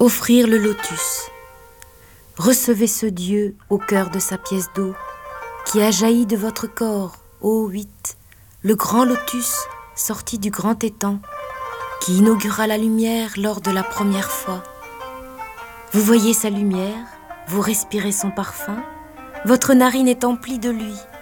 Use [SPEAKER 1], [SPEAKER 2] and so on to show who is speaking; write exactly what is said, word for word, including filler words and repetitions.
[SPEAKER 1] Offrir le lotus. Recevez ce Dieu au cœur de sa pièce d'eau, qui a jailli de votre corps, ô huit, le grand lotus sorti du grand étang, qui inaugura la lumière lors de la première fois. Vous voyez sa lumière, vous respirez son parfum, votre narine est emplie de lui,